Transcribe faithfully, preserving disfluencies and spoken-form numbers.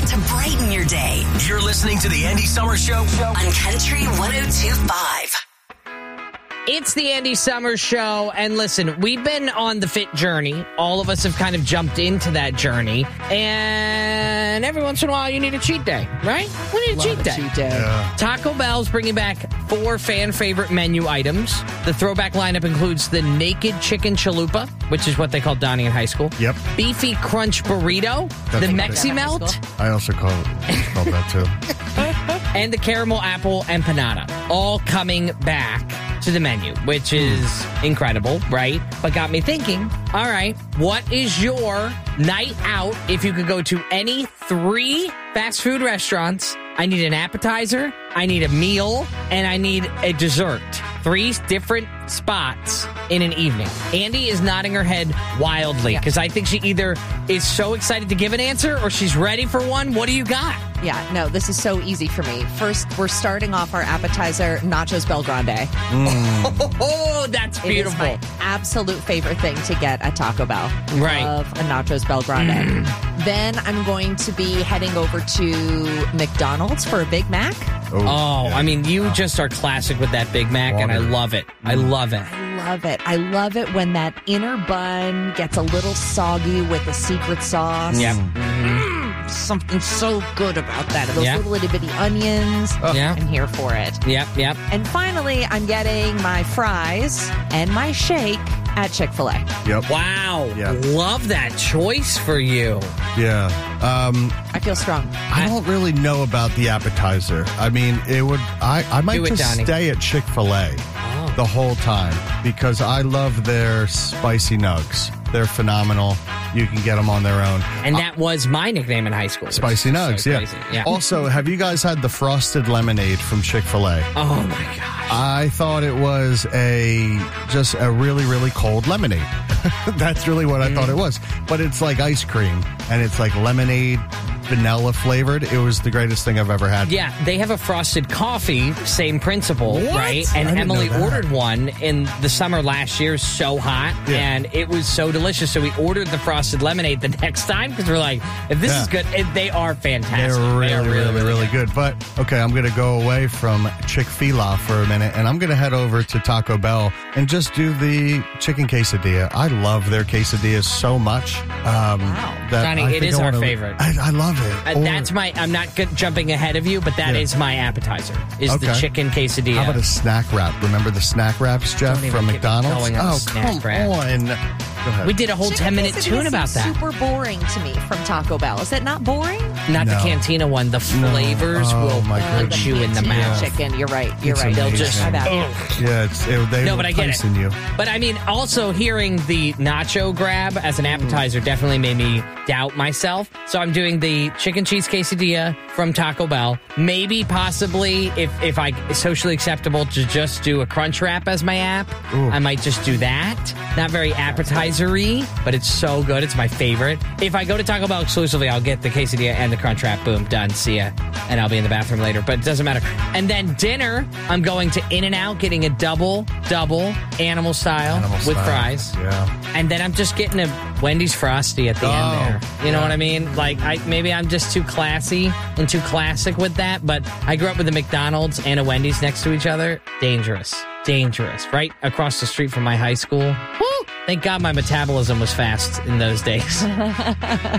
to brighten your day. You're listening to the Andy Summers Show On Country one oh two point five. It's the Andy Summers Show, and listen, we've been on the fit journey. All of us have kind of jumped into that journey, and every once in a while you need a cheat day, right? We need a Love cheat a day. cheat day. Yeah. Taco Bell's bringing back four fan-favorite menu items. The throwback lineup includes the Naked Chicken Chalupa, which is what they called Donnie in high school. Yep. Beefy Crunch Burrito, That's the what Mexi they- Melt, I also call it called that too. and the Caramel Apple Empanada, all coming back to the menu, which is incredible, right? But got me thinking, all right, what is your night out if you could go to any three fast food restaurants? I need an appetizer, I need a meal, and I need a dessert. Three different spots in an evening. Andy is nodding her head wildly because I think she either is so excited to give an answer or she's ready for one. What do you got? Yeah, no, this is so easy for me. First, we're starting off our appetizer, Nachos Bel Grande. Oh, that's It is beautiful. my absolute favorite thing to get at Taco Bell. Right. Love a Nachos Bel Grande. Then I'm going to be heading over to McDonald's for a Big Mac. Oh, yeah. I mean, you just are classic with that Big Mac, and I Water. love it. I love it. I love it. I love it when that inner bun gets a little soggy with the secret sauce. Yep. Mm, something so good about that. And those Yeah. little itty bitty onions. Yeah. I'm here for it. Yep, yep. And finally, I'm getting my fries and my shake at Chick-fil-A. Yep. Wow. Yeah. Love that choice for you. Yeah. Um, I feel strong. I don't really know about the appetizer. I mean, it would. I, I might Do it, just Donnie. stay at Chick-fil-A Oh. the whole time because I love their spicy nugs. They're phenomenal. You can get them on their own. And that was my nickname in high school. Spicy nugs, So yeah. crazy. Yeah. Also, have you guys had the frosted lemonade from Chick-fil-A? Oh, my gosh. I thought it was a just a really, really cold lemonade. That's really what I thought it was. But it's like ice cream, and it's like lemonade, vanilla flavored. It was the greatest thing I've ever had. Yeah, they have a frosted coffee, same principle, What? right? And I didn't Emily know that. ordered one in the summer last year, so hot, Yeah. and it was so delicious. So we ordered the frosted lemonade the next time because we're like, if this Yeah. is good, it, they are fantastic. They're They really, are really, really, good. But, okay, I'm going to go away from Chick-fil-A for a minute, and I'm going to head over to Taco Bell and just do the chicken quesadilla. I love their quesadillas so much. Um, Wow. that Johnny, I it think is I our wanna- favorite. I, I love it. Uh, Or- that's my. I'm not g- jumping ahead of you, but that is Yeah. my appetizer. Is the Okay. chicken quesadilla? How about a snack wrap? Remember the snack wraps, Jeff, Don't even from get me McDonald's? going on a Oh, snack come wrap. on. Go ahead. We did a whole Chicken ten minute quesadillas tune about seems that. super boring to me from Taco Bell. Is that not boring? Not the No. Cantina one. The flavors Oh, will my punch goodness. you in the Cantina mouth. Chicken. You're right. You're It's right. They'll just. My bad. Ugh. Yeah, it's, it, they No, were but I get it. enticing you. But I mean, also hearing the nacho grab as an appetizer definitely made me doubt myself. So I'm doing the chicken cheese quesadilla from Taco Bell. Maybe, possibly, if if I socially acceptable to just do a crunch wrap as my app, Ooh. I might just do that. Not very appetizer-y, but it's so good. It's my favorite. If I go to Taco Bell exclusively, I'll get the quesadilla and the crunch wrap. Boom, done. See ya. And I'll be in the bathroom later. But it doesn't matter. And then dinner, I'm going to In-N-Out, getting a double, double animal style Animal with style. fries. Yeah. And then I'm just getting a Wendy's Frosty at the Oh, end there. You know yeah. what I mean? Like, I maybe I'm just too classy and too classic with that, but I grew up with a McDonald's and a Wendy's next to each other. Dangerous. Dangerous. Right across the street from my high school. Woo! Thank God my metabolism was fast in those days.